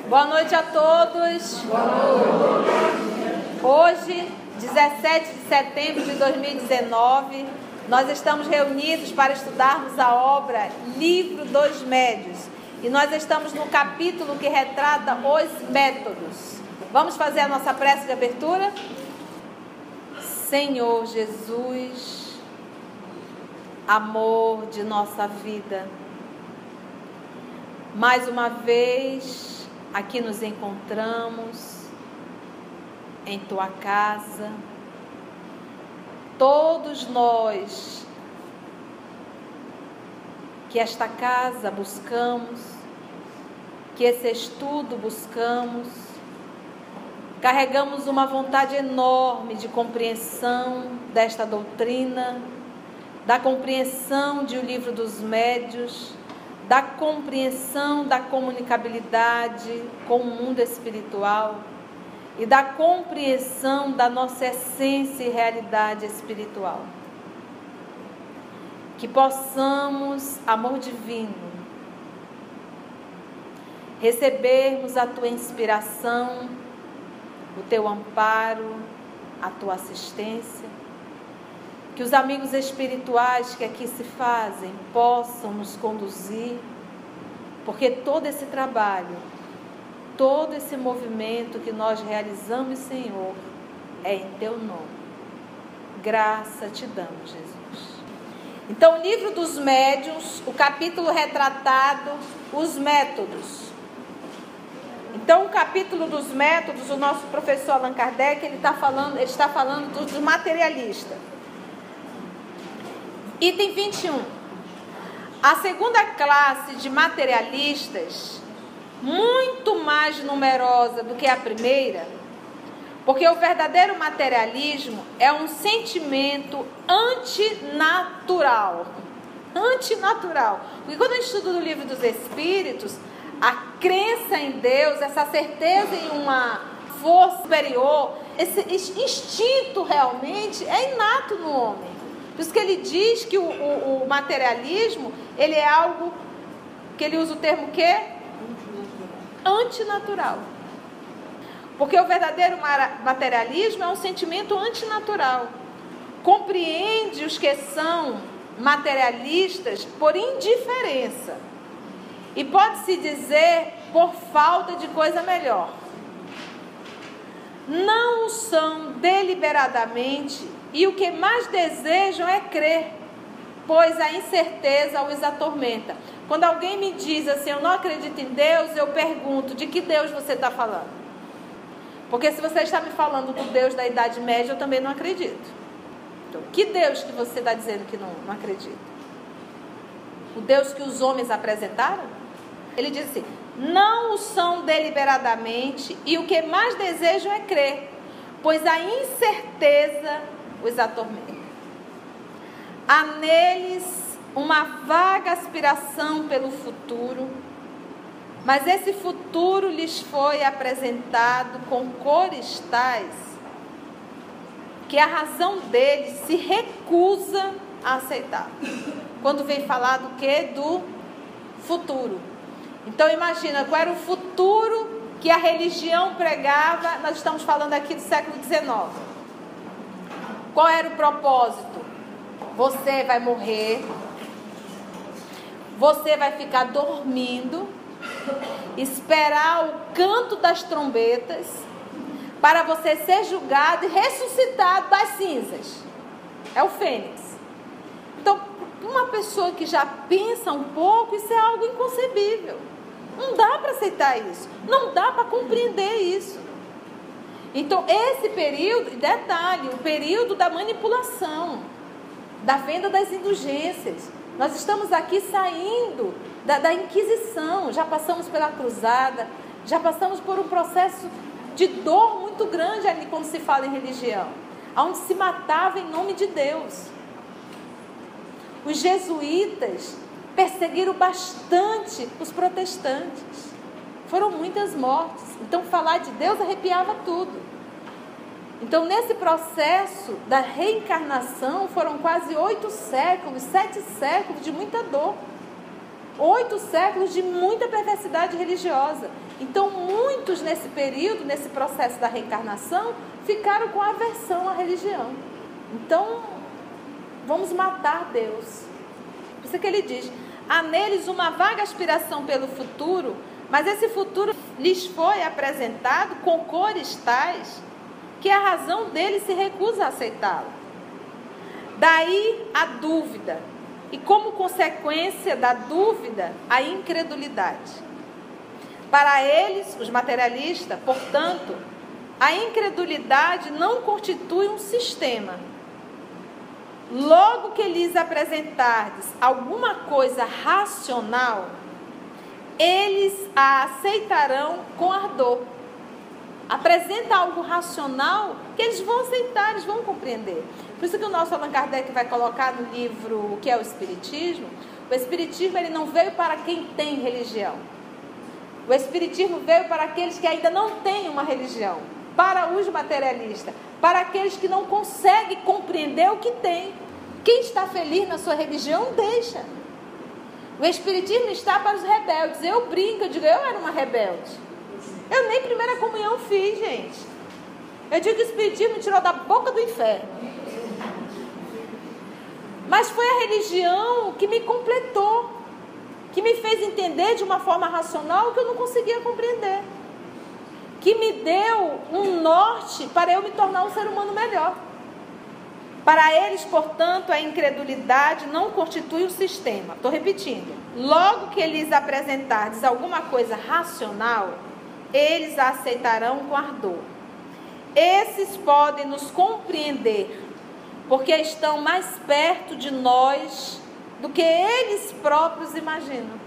Boa noite a todos. Boa noite. Hoje, 17 de setembro de 2019, nós estamos reunidos para estudarmos a obra Livro dos Médios. E nós estamos no capítulo que retrata os métodos. Vamos fazer a nossa prece de abertura? Senhor Jesus, amor de nossa vida, mais uma vez aqui nos encontramos em tua casa. Todos nós que esta casa buscamos, que esse estudo buscamos, carregamos uma vontade enorme de compreensão desta doutrina, da compreensão de O Livro dos Médios, da compreensão da comunicabilidade com o mundo espiritual e da compreensão da nossa essência e realidade espiritual. Que possamos, amor divino, recebermos a tua inspiração, o teu amparo, a tua assistência. Que os amigos espirituais que aqui se fazem possam nos conduzir, porque todo esse trabalho, todo esse movimento que nós realizamos, Senhor, é em teu nome. Graça te damos, Jesus. Então, o Livro dos Médiuns, o capítulo retratado, os métodos. Então, o capítulo dos métodos, o nosso professor Allan Kardec, ele está falando dos materialistas. Item 21. A segunda classe de materialistas, muito mais numerosa do que a primeira, porque o verdadeiro materialismo é um sentimento antinatural. Antinatural. Porque quando a gente estuda o Livro dos Espíritos, a crença em Deus, essa certeza em uma força superior, esse instinto realmente é inato no homem. Por isso que ele diz que o materialismo, ele é algo que ele usa o termo quê? Antinatural. Porque o verdadeiro materialismo é um sentimento antinatural. Compreende os que são materialistas por indiferença. E pode-se dizer por falta de coisa melhor. Não são deliberadamente, e o que mais desejam é crer, pois a incerteza os atormenta. Quando alguém me diz assim, eu não acredito em Deus, eu pergunto, de que Deus você está falando? Porque se você está me falando do Deus da Idade Média, eu também não acredito. Então, que Deus que você está dizendo que não acredita? O Deus que os homens apresentaram? Ele diz assim, não o são deliberadamente, e o que mais desejam é crer, pois a incerteza os atormenta. Há neles uma vaga aspiração pelo futuro, mas esse futuro lhes foi apresentado com cores tais que a razão deles se recusa a aceitar. Quando vem falar do quê? Do futuro. Então imagina, qual era o futuro que a religião pregava? Nós estamos falando aqui do século XIX. Qual era o propósito? Você vai morrer, você vai ficar dormindo, esperar o canto das trombetas, para você ser julgado e ressuscitado das cinzas. É o Fênix. Então, uma pessoa que já pensa um pouco, isso é algo inconcebível. Não dá para aceitar isso. Não dá para compreender isso. Então, esse período, detalhe, o período da manipulação, da venda das indulgências. Nós estamos aqui saindo da Inquisição, já passamos pela Cruzada, já passamos por um processo de dor muito grande ali quando se fala em religião, onde se matava em nome de Deus. Os jesuítas perseguiram bastante os protestantes. Foram muitas mortes. Então, falar de Deus arrepiava tudo. Então, nesse processo da reencarnação, foram quase 8 séculos, 7 séculos de muita dor. 8 séculos de muita perversidade religiosa. Então, muitos nesse período, nesse processo da reencarnação, ficaram com aversão à religião. Então, vamos matar Deus. Por isso que ele diz: há neles uma vaga aspiração pelo futuro, mas esse futuro lhes foi apresentado com cores tais que a razão deles se recusa a aceitá-lo. Daí a dúvida, e como consequência da dúvida, a incredulidade. Para eles, os materialistas, portanto, a incredulidade não constitui um sistema. Logo que lhes apresentardes alguma coisa racional, eles a aceitarão com ardor. Apresenta algo racional que eles vão aceitar, eles vão compreender. Por isso que o nosso Allan Kardec vai colocar no livro O que é o Espiritismo. O Espiritismo, ele não veio para quem tem religião. O Espiritismo veio para aqueles que ainda não têm uma religião, para os materialistas, para aqueles que não conseguem compreender o que tem. Quem está feliz na sua religião, deixa. O Espiritismo está para os rebeldes. Eu brinco, eu digo, eu era uma rebelde. Eu nem primeira comunhão fiz, gente. Eu digo que o Espiritismo me tirou da boca do inferno. Mas foi a religião que me completou, que me fez entender de uma forma racional que eu não conseguia compreender, que me deu um norte para eu me tornar um ser humano melhor. Para eles, portanto, a incredulidade não constitui o sistema. Estou repetindo. Logo que lhes apresentardes alguma coisa racional, eles a aceitarão com ardor. Esses podem nos compreender, porque estão mais perto de nós do que eles próprios imaginam.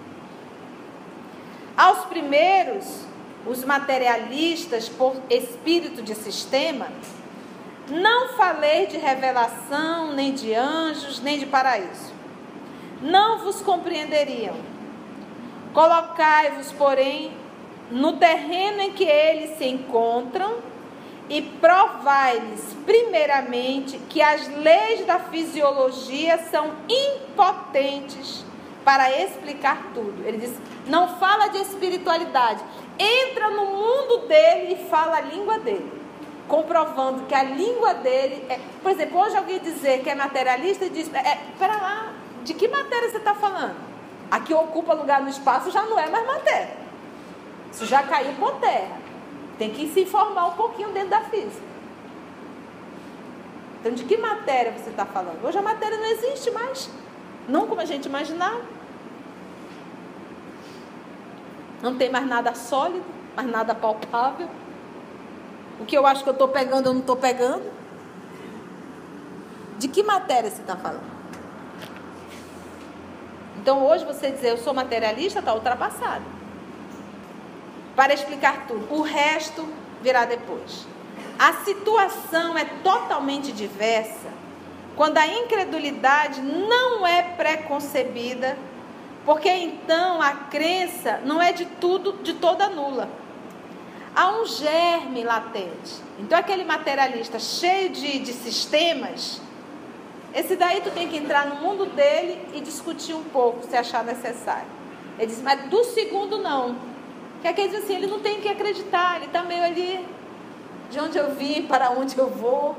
Aos primeiros, os materialistas, por espírito de sistema, não falei de revelação, nem de anjos, nem de paraíso. Não vos compreenderiam. Colocai-vos, porém, no terreno em que eles se encontram e provai-lhes, primeiramente, que as leis da fisiologia são impotentes para explicar tudo. Ele diz, não fala de espiritualidade. Entra no mundo dele e fala a língua dele, comprovando que a língua dele é... Por exemplo, hoje alguém dizer que é materialista e diz, pera lá, de que matéria você está falando? A que ocupa lugar no espaço já não é mais matéria. Isso já caiu por terra. Tem que se informar um pouquinho dentro da física. Então, de que matéria você está falando? Hoje a matéria não existe mais. Não como a gente imaginava. Não tem mais nada sólido, mais nada palpável. O que eu acho que eu estou pegando, eu não estou pegando. De que matéria você está falando? Então, hoje você dizer eu sou materialista está ultrapassado. Para explicar tudo. O resto virá depois. A situação é totalmente diversa quando a incredulidade não é preconcebida, porque então a crença não é de toda nula. Há um germe latente. Então aquele materialista cheio de sistemas, esse daí tu tem que entrar no mundo dele e discutir um pouco, se achar necessário. Ele diz, mas do segundo não. Que é que ele diz assim, ele não tem que acreditar, ele está meio ali, de onde eu vim, para onde eu vou.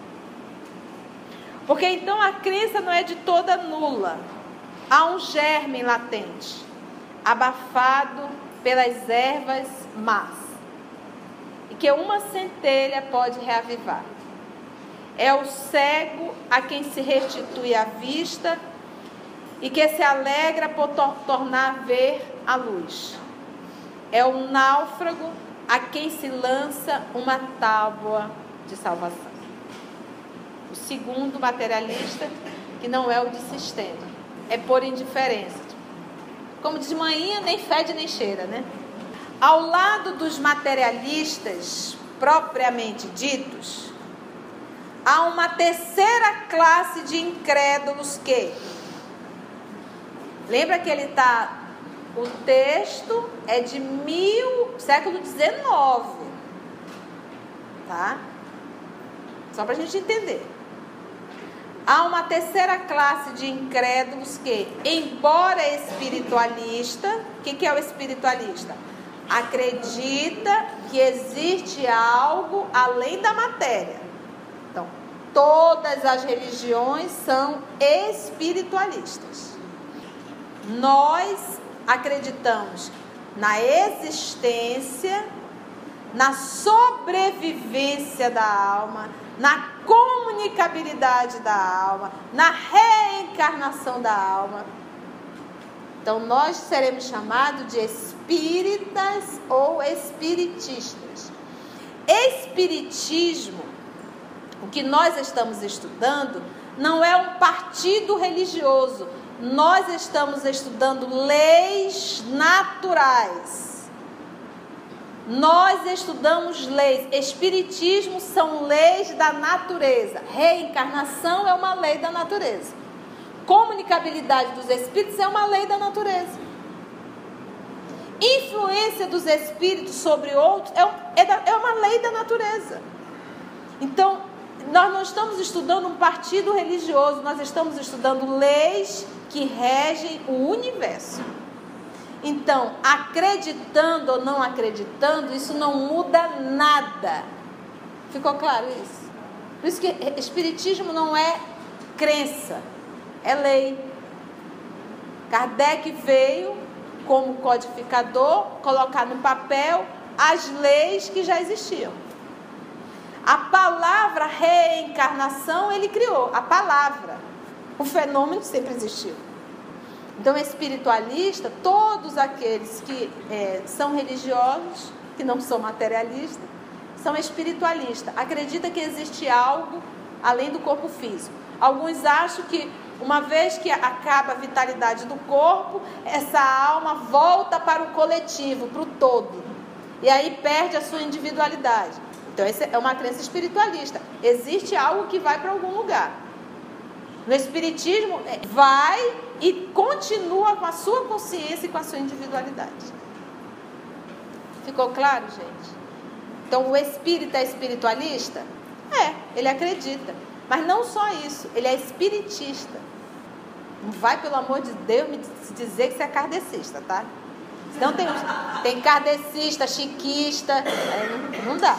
Porque então a crença não é de toda nula. Há um germe latente, abafado pelas ervas más, e que uma centelha pode reavivar. É o cego a quem se restitui a vista e que se alegra por tornar a ver a luz. É o náufrago a quem se lança uma tábua de salvação. O segundo materialista, que não é o de sistema, é por indiferença. Como diz manhinha, nem fede nem cheira, né? Ao lado dos materialistas propriamente ditos, há uma terceira classe de incrédulos que... Lembra que ele está... O texto é de século XIX, tá? Só para a gente entender. Há uma terceira classe de incrédulos que, embora espiritualista, o que é o espiritualista? Acredita que existe algo além da matéria. Então, todas as religiões são espiritualistas. Nós acreditamos na existência, na sobrevivência da alma, na comunicabilidade da alma, na reencarnação da alma. Então, nós seremos chamados de espíritas ou espiritistas. Espiritismo, o que nós estamos estudando, não é um partido religioso. Nós estamos estudando leis naturais. Nós estudamos leis. Espiritismo são leis da natureza. Reencarnação é uma lei da natureza. Comunicabilidade dos espíritos é uma lei da natureza. Influência dos espíritos sobre outros é uma lei da natureza. Então, nós não estamos estudando um partido religioso, nós estamos estudando leis que regem o universo. Então, acreditando ou não acreditando, isso não muda nada. Ficou claro isso? Por isso que espiritismo não é crença, é lei. Kardec veio como codificador colocar no papel as leis que já existiam. A palavra reencarnação ele criou, a palavra. O fenômeno sempre existiu. Então, espiritualista, todos aqueles que são religiosos, que não são materialistas, são espiritualistas. Acredita que existe algo além do corpo físico. Alguns acham que uma vez que acaba a vitalidade do corpo, essa alma volta para o coletivo, para o todo. E aí perde a sua individualidade. Então, essa é uma crença espiritualista. Existe algo que vai para algum lugar. No espiritismo, vai e continua com a sua consciência e com a sua individualidade. Ficou claro, gente? Então, o espírita é espiritualista? Ele acredita. Mas não só isso, ele é espiritista. Não vai, pelo amor de Deus, me dizer que você é kardecista, tá? Senão tem kardecista, chiquista, não dá.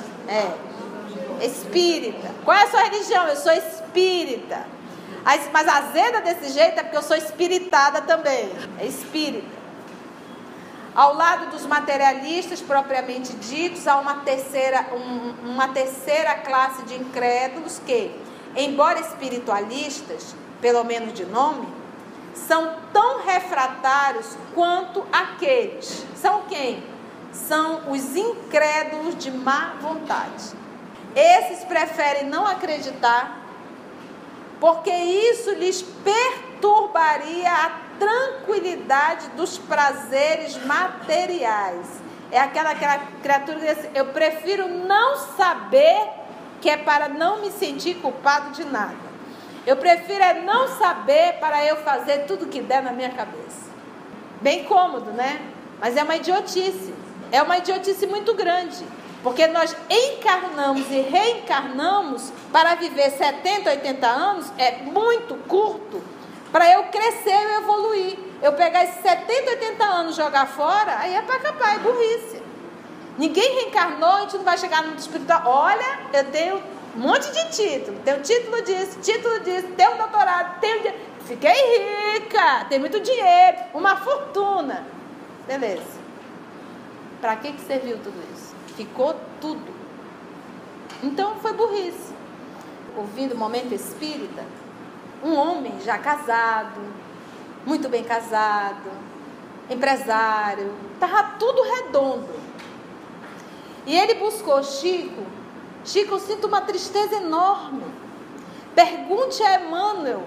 Espírita. Qual é a sua religião? Eu sou espírita. Mas azeda desse jeito é porque eu sou espiritada também. É espírita. Ao lado dos materialistas propriamente ditos, há uma terceira classe de incrédulos que, embora espiritualistas, pelo menos de nome, são tão refratários quanto aqueles. São quem? São os incrédulos de má vontade. Esses preferem não acreditar, porque isso lhes perturbaria a tranquilidade dos prazeres materiais. É aquela criatura que diz assim, eu prefiro não saber, que é para não me sentir culpado de nada. Eu prefiro não saber para eu fazer tudo que der na minha cabeça. Bem cômodo, né? Mas é uma idiotice. É uma idiotice muito grande. Porque nós encarnamos e reencarnamos para viver 70, 80 anos, é muito curto, para eu crescer e evoluir. Eu pegar esses 70, 80 anos e jogar fora, aí é para acabar, é burrice. Ninguém reencarnou, a gente não vai chegar no mundo espiritual. Olha, eu tenho um monte de título. Tenho título disso, tenho um doutorado, fiquei rica, tenho muito dinheiro, uma fortuna. Beleza. Para que serviu tudo isso? Ficou tudo. Então foi burrice. Ouvindo o momento espírita, um homem já casado, muito bem casado, empresário, estava tudo redondo. E ele buscou Chico. Chico, eu sinto uma tristeza enorme. Pergunte a Emmanuel.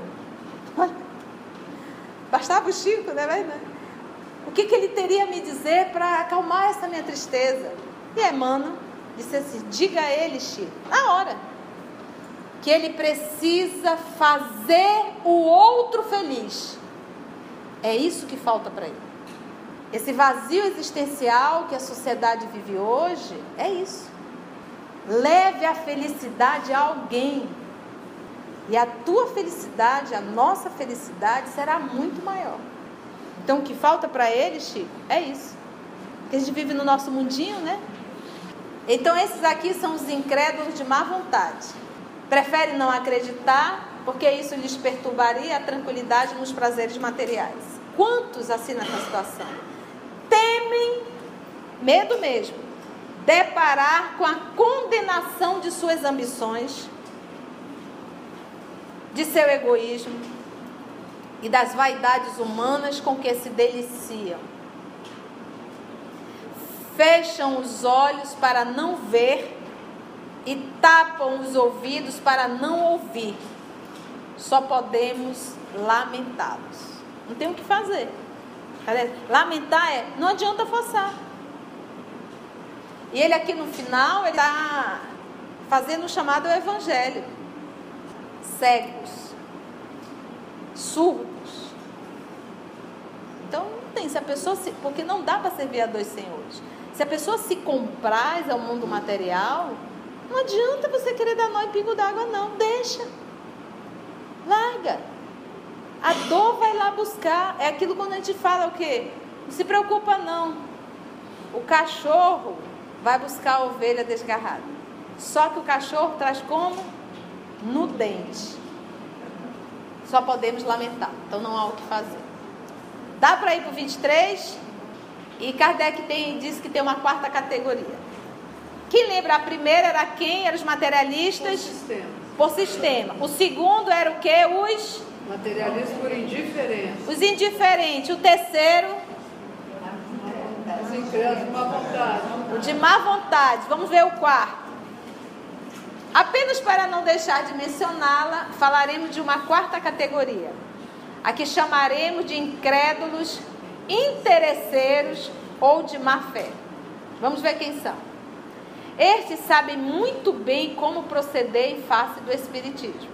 Bastava o Chico, não é verdade? O que ele teria a me dizer para acalmar essa minha tristeza? E Emmanuel disse assim, diga a ele, Chico, na hora, que ele precisa fazer o outro feliz. É isso que falta para ele. Esse vazio existencial que a sociedade vive hoje, é isso. Leve a felicidade a alguém. E a tua felicidade, a nossa felicidade será muito maior. Então o que falta para eles, Chico, é isso. Porque a gente vive no nosso mundinho, né? Então esses aqui são os incrédulos de má vontade. Preferem não acreditar, porque isso lhes perturbaria a tranquilidade nos prazeres materiais. Quantos assim nessa situação? Temem, medo mesmo, deparar com a condenação de suas ambições, de seu egoísmo e das vaidades humanas com que se deliciam. Fecham os olhos para não ver e tapam os ouvidos para não ouvir. Só podemos lamentá-los. Não tem o que fazer. Lamentar não adianta forçar. E ele aqui no final, ele está fazendo o chamado evangelho. Cegos, surdos. Então não tem, se a pessoa porque não dá para servir a dois senhores. Se a pessoa se compraz ao mundo material, não adianta você querer dar nó em pingo d'água, não. Deixa. Larga. A dor vai lá buscar. É aquilo quando a gente fala o quê? Não se preocupa não. O cachorro vai buscar a ovelha desgarrada. Só que o cachorro traz como? No dente. Só podemos lamentar. Então não há o que fazer. Dá para ir para o 23? E Kardec diz que tem uma quarta categoria. Quem lembra? A primeira era quem? Eram os materialistas? Por sistema. O segundo era o quê? Os materialistas por indiferença. Os indiferentes. O terceiro? Os incrédulos de má vontade. O de má vontade. Vamos ver o quarto. Apenas para não deixar de mencioná-la, falaremos de uma quarta categoria. A que chamaremos de incrédulos, interesseiros ou de má fé. Vamos ver quem são. Estes sabem muito bem como proceder em face do Espiritismo,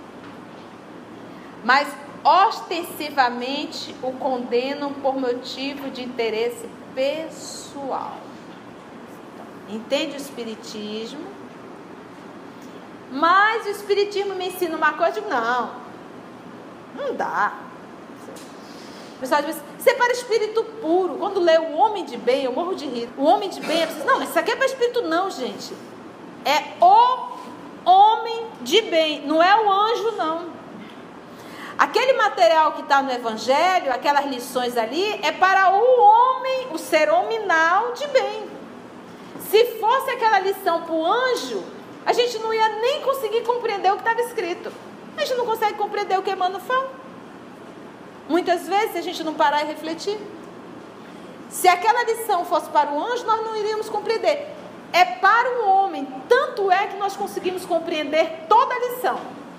mas ostensivamente o condenam por motivo de interesse pessoal. Então, entende o Espiritismo, mas o Espiritismo me ensina uma coisa, não dá. O pessoal diz, isso é para espírito puro. Quando lê o homem de bem, eu morro de rir. O homem de bem, não, mas isso aqui é para espírito não, gente. É o homem de bem, não é o anjo, não. Aquele material que está no Evangelho, aquelas lições ali, é para o homem, o ser hominal de bem. Se fosse aquela lição para o anjo, a gente não ia nem conseguir compreender o que estava escrito. A gente não consegue compreender o que Emmanuel fala. Muitas vezes, se a gente não parar e refletir, se aquela lição fosse para o anjo, nós não iríamos compreender. É para o homem, tanto é que nós conseguimos compreender toda a lição.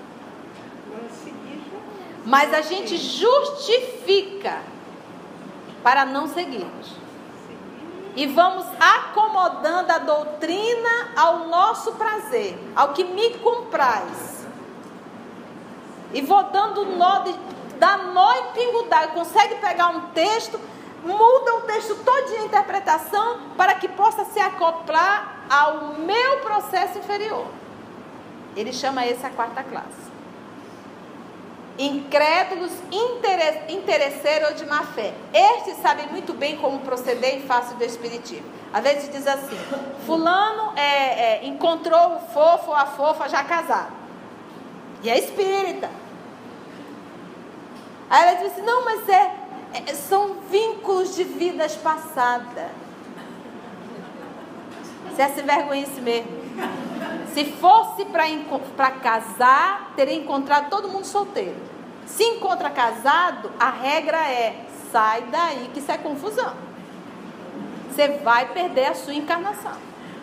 Mas a gente justifica para não seguirmos. E vamos acomodando a doutrina ao nosso prazer, ao que me compraz. E vou dando dá nó em pingo d'água. Consegue pegar um texto, muda o texto todinho a interpretação para que possa se acoplar ao meu processo inferior. Ele chama esse a quarta classe. Incrédulos, interesseiros ou de má fé. Estes sabem muito bem como proceder em face do Espiritismo. Às vezes diz assim, fulano encontrou o fofo ou a fofa já casado. E é espírita. Aí ela diz assim, não, mas são vínculos de vidas passadas. Se é se vergonhice mesmo. Se fosse para casar, teria encontrado todo mundo solteiro. Se encontra casado, a regra é, sai daí que isso é confusão. Você vai perder a sua encarnação.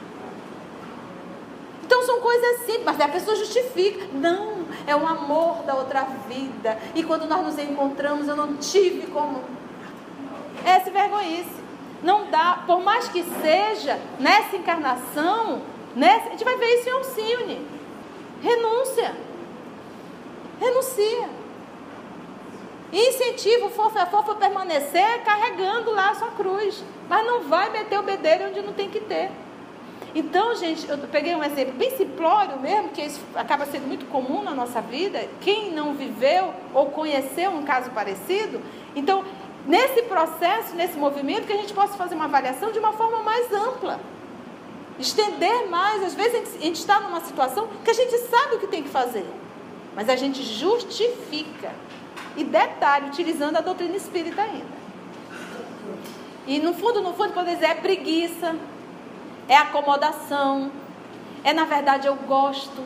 Então são coisas simples, mas a pessoa justifica. Não, é um amor da outra vida. E quando nós nos encontramos, eu não tive como. É se vergonhice. Não dá, por mais que seja nessa encarnação, a gente vai ver isso em Alcione. Renúncia. Renuncia. E incentiva o fofo a fofa a permanecer carregando lá a sua cruz. Mas não vai meter o bedelho onde não tem que ter. Então, gente, eu peguei um exemplo bem simplório mesmo, que isso acaba sendo muito comum na nossa vida. Quem não viveu ou conheceu um caso parecido, então, nesse processo, nesse movimento, que a gente possa fazer uma avaliação de uma forma mais ampla. Estender mais. Às vezes a gente está numa situação que a gente sabe o que tem que fazer, mas a gente justifica. E detalhe, utilizando a doutrina espírita ainda. E no fundo, poder dizer, é preguiça, é acomodação, é na verdade eu gosto,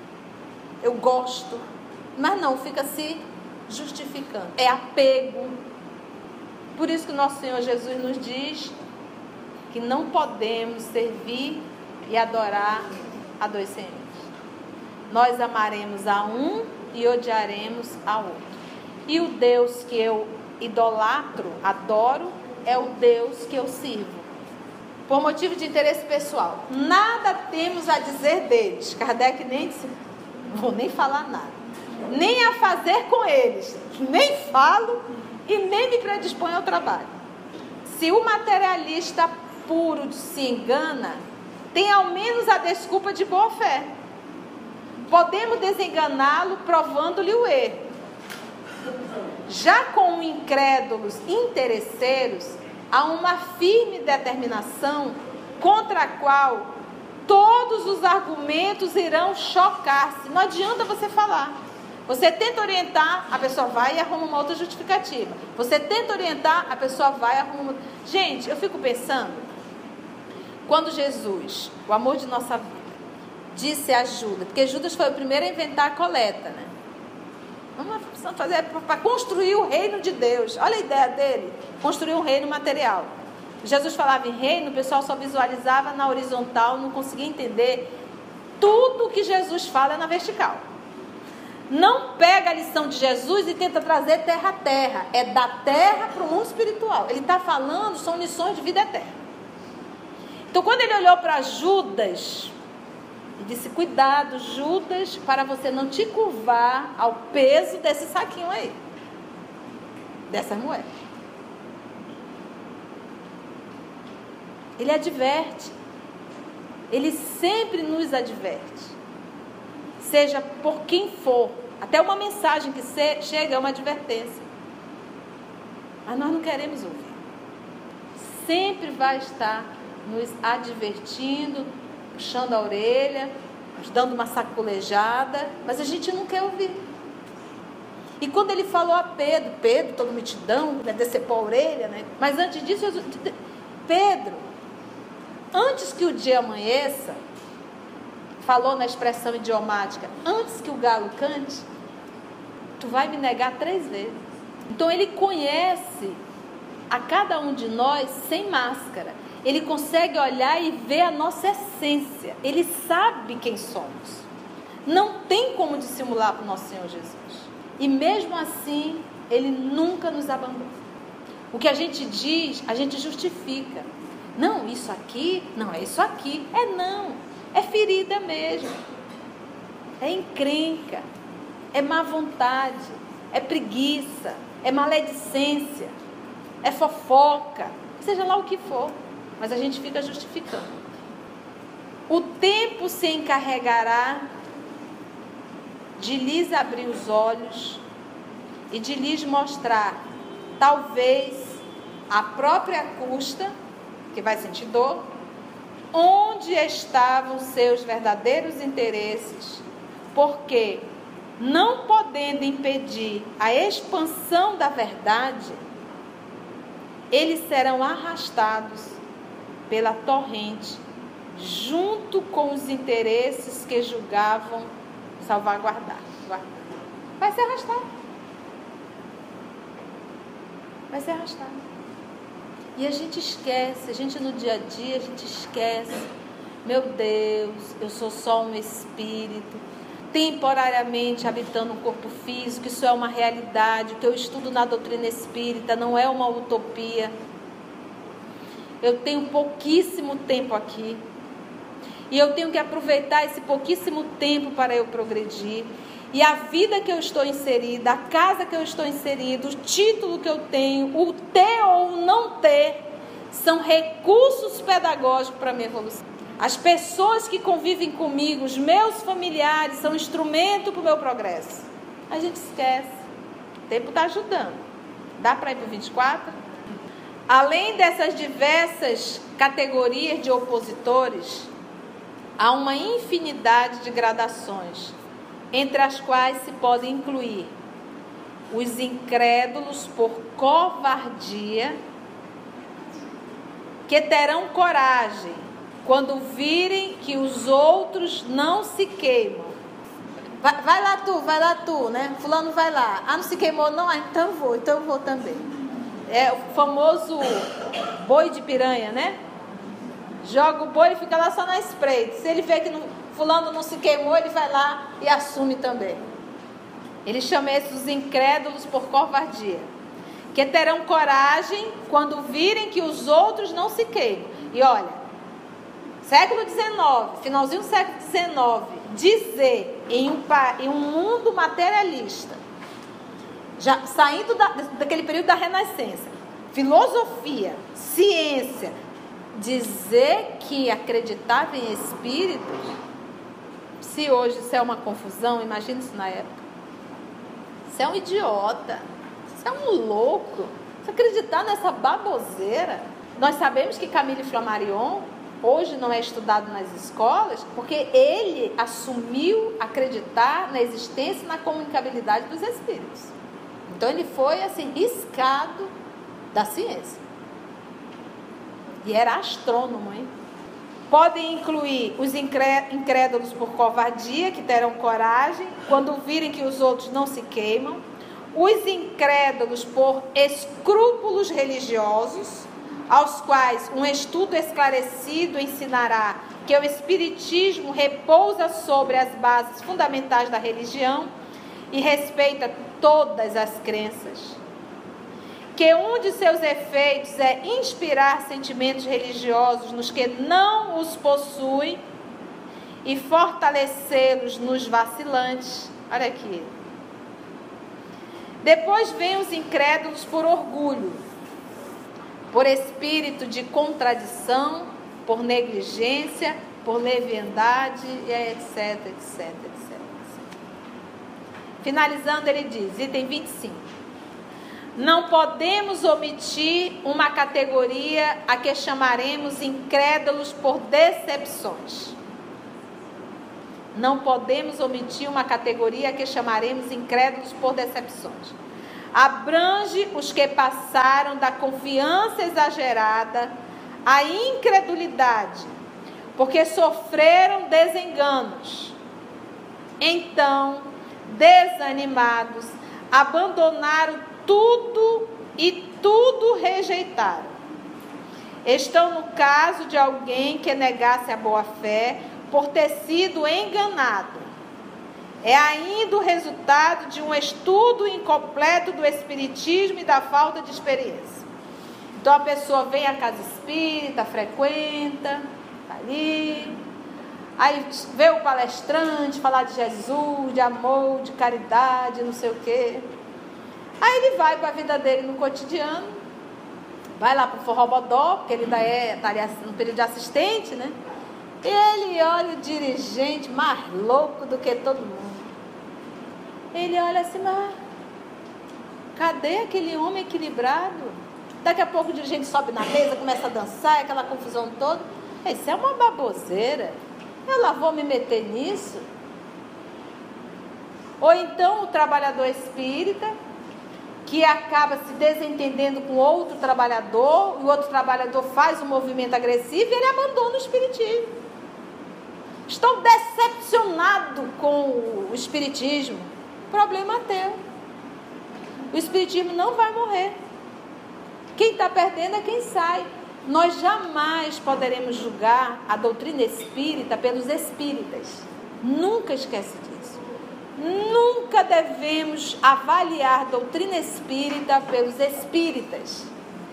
mas não, fica se justificando, é apego. Por isso que o nosso Senhor Jesus nos diz que não podemos servir e adorar a dois senhores. Nós amaremos a um e odiaremos ao outro. E o Deus que eu idolatro, adoro, é o Deus que eu sirvo. Por motivo de interesse pessoal. Nada temos a dizer deles. Kardec nem disse, não vou nem falar nada. Nem a fazer com eles. Nem falo e nem me predisponho ao trabalho. Se o materialista puro se engana, tem ao menos a desculpa de boa fé. Podemos desenganá-lo provando-lhe o erro. Já com incrédulos interesseiros, há uma firme determinação contra a qual todos os argumentos irão chocar-se. Não adianta você falar. Você tenta orientar, a pessoa vai e arruma uma outra justificativa. Você tenta orientar, a pessoa vai e arruma uma... Gente, eu fico pensando, quando Jesus, o amor de nossa vida, disse a Judas, porque Judas foi o primeiro a inventar a coleta, né? Vamos fazer para construir o reino de Deus. Olha a ideia dele, construir um reino material. Jesus falava em reino, o pessoal só visualizava na horizontal, não conseguia entender. Tudo que Jesus fala é na vertical. Não pega a lição de Jesus e tenta trazer terra a terra. É da terra para o mundo espiritual. Ele está falando, são lições de vida eterna. Então, quando ele olhou para Judas, ele disse, cuidado, Judas, para você não te curvar ao peso desse saquinho aí, dessas moedas. Ele adverte. Ele sempre nos adverte. Seja por quem for. Até uma mensagem que chega é uma advertência. Mas nós não queremos ouvir. Sempre vai estar nos advertindo, puxando a orelha, nos dando uma sacolejada, mas a gente não quer ouvir. E quando ele falou a Pedro, todo mitidão, né, decepou a orelha, né? Mas antes disso, Pedro, antes que o dia amanheça, falou na expressão idiomática, antes que o galo cante, tu vai me negar 3 vezes. Então ele conhece a cada um de nós sem máscara. Ele consegue olhar e ver a nossa essência. Ele sabe quem somos. Não tem como dissimular para o nosso Senhor Jesus. E mesmo assim, Ele nunca nos abandona. O que a gente diz, a gente justifica. Não, isso aqui, não, é isso aqui. Não, é ferida mesmo. É encrenca. É má vontade. É preguiça. É maledicência. É fofoca. Seja lá o que for. Mas a gente fica justificando. O tempo se encarregará de lhes abrir os olhos e de lhes mostrar, talvez, à própria custa, que vai sentir dor, onde estavam seus verdadeiros interesses, porque, não podendo impedir a expansão da verdade, eles serão arrastados pela torrente, junto com os interesses que julgavam salvaguardar. Vai ser arrastado. Vai ser arrastado. E a gente esquece, a gente no dia a dia, a gente esquece. Meu Deus, eu sou só um espírito, temporariamente habitando um corpo físico, isso é uma realidade. O que eu estudo na doutrina espírita não é uma utopia. Eu tenho pouquíssimo tempo aqui. E eu tenho que aproveitar esse pouquíssimo tempo para eu progredir. E a vida que eu estou inserida, a casa que eu estou inserida, o título que eu tenho, o ter ou não ter, são recursos pedagógicos para a minha evolução. As pessoas que convivem comigo, os meus familiares, são instrumento para o meu progresso. A gente esquece. O tempo está ajudando. Dá para ir para o 24? Além dessas diversas categorias de opositores, há uma infinidade de gradações, entre as quais se podem incluir os incrédulos por covardia, que terão coragem quando virem que os outros não se queimam. Vai lá tu, né? Fulano vai lá. Ah, não se queimou não? Ah, então eu vou também. É o famoso boi de piranha, né? Joga o boi e fica lá só na espreita. Se ele vê que fulano não se queimou, ele vai lá e assume também. Ele chama esses incrédulos por covardia, que terão coragem quando virem que os outros não se queimam. E olha, século XIX, finalzinho do século XIX, dizer em um mundo materialista, já saindo daquele período da Renascença, filosofia, ciência, dizer que acreditava em espíritos, se hoje isso é uma confusão, imagina isso na época. Você é um idiota, você é um louco, você acreditar nessa baboseira. Nós sabemos que Camille Flammarion hoje não é estudado nas escolas, porque ele assumiu acreditar na existência e na comunicabilidade dos espíritos. Então ele foi assim, riscado da ciência. E era astrônomo, hein? Podem incluir os incrédulos por covardia, que terão coragem quando virem que os outros não se queimam. Os incrédulos por escrúpulos religiosos, aos quais um estudo esclarecido ensinará que o espiritismo repousa sobre as bases fundamentais da religião e respeita todas as crenças. Que um de seus efeitos é inspirar sentimentos religiosos nos que não os possuem e fortalecê-los nos vacilantes. Olha aqui. Depois vem os incrédulos por orgulho, por espírito de contradição, por negligência, por leviandade, etc, etc, etc. Finalizando, ele diz, item 25. Não podemos omitir uma categoria a que chamaremos incrédulos por decepções. Não podemos omitir uma categoria a que chamaremos incrédulos por decepções. Abrange os que passaram da confiança exagerada à incredulidade, porque sofreram desenganos. Então, desanimados, abandonaram tudo e tudo rejeitaram. Estão no caso de alguém que negasse a boa-fé por ter sido enganado. É ainda o resultado de um estudo incompleto do espiritismo e da falta de experiência. Então a pessoa vem à casa espírita, frequenta, tá ali, aí vê o palestrante falar de Jesus, de amor, de caridade, não sei o quê. Aí ele vai para a vida dele no cotidiano, vai lá para o forrobodó, porque ele ainda estaria no período de assistente, né? E ele olha o dirigente mais louco do que todo mundo. Ele olha assim, mas cadê aquele homem equilibrado? Daqui a pouco o dirigente sobe na mesa, começa a dançar, aquela confusão toda. Isso é uma baboseira. Eu lá vou me meter nisso? Ou então o trabalhador espírita, que acaba se desentendendo com outro trabalhador, e o outro trabalhador faz um movimento agressivo e ele abandona o espiritismo. Estou decepcionado com o espiritismo. Problema teu. O espiritismo não vai morrer. Quem está perdendo é quem sai. Nós jamais poderemos julgar a doutrina espírita pelos espíritas. Nunca esquece disso. Nunca devemos avaliar a doutrina espírita pelos espíritas.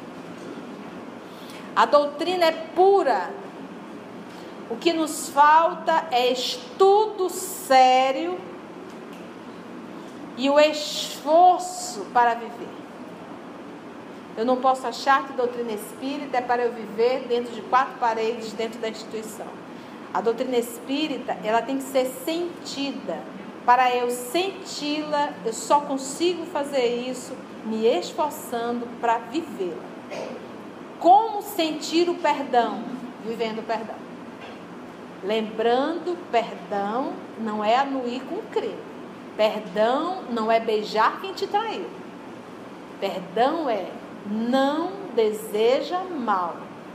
A doutrina é pura. O que nos falta é estudo sério e o esforço para viver. Eu não posso achar que doutrina espírita é para eu viver dentro de 4 paredes, dentro da instituição. A doutrina espírita, ela tem que ser sentida. Para eu senti-la, eu só consigo fazer isso me esforçando para vivê-la. Como sentir o perdão? Vivendo o perdão. Lembrando, perdão não é anuir com crer. Perdão não é beijar quem te traiu. Perdão é não deseja mal.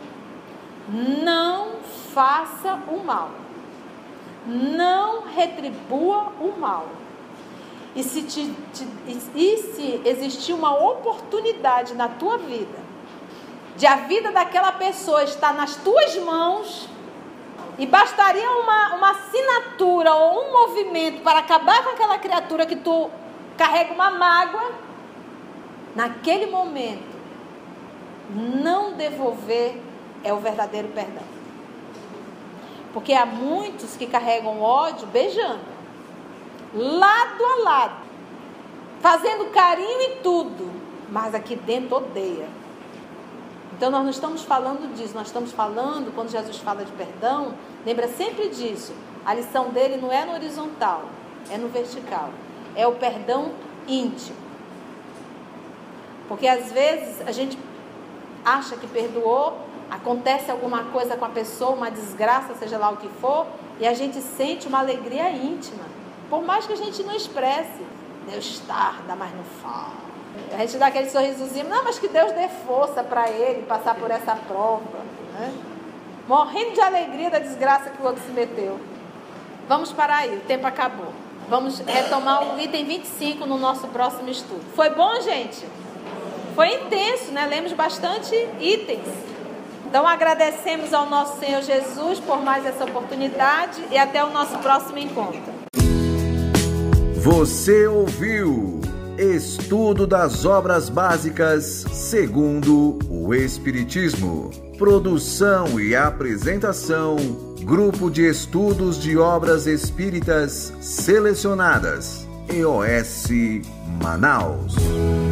Não faça o mal. Não retribua o mal. E se existir uma oportunidade na tua vida, de a vida daquela pessoa estar nas tuas mãos, e bastaria uma assinatura ou um movimento para acabar com aquela criatura que tu carrega uma mágoa, naquele momento, não devolver é o verdadeiro perdão. Porque há muitos que carregam ódio beijando, lado a lado, fazendo carinho e tudo, mas aqui dentro odeia. Então nós não estamos falando disso, nós estamos falando, quando Jesus fala de perdão, lembra sempre disso. A lição dele não é no horizontal, é no vertical. É o perdão íntimo. Porque às vezes a gente acha que perdoou, acontece alguma coisa com a pessoa, uma desgraça, seja lá o que for, e a gente sente uma alegria íntima. Por mais que a gente não expresse. Deus tarda, mas não fala. A gente dá aquele sorrisozinho, não, mas que Deus dê força para ele passar por essa prova, né? Morrendo de alegria da desgraça que o outro se meteu. Vamos parar aí, o tempo acabou. Vamos retomar o item 25 no nosso próximo estudo. Foi bom, gente? Foi intenso, né? Lemos bastante itens. Então agradecemos ao nosso Senhor Jesus por mais essa oportunidade e até o nosso próximo encontro. Você ouviu Estudo das Obras Básicas segundo o Espiritismo. Produção e apresentação, Grupo de Estudos de Obras Espíritas Selecionadas, EOS Manaus.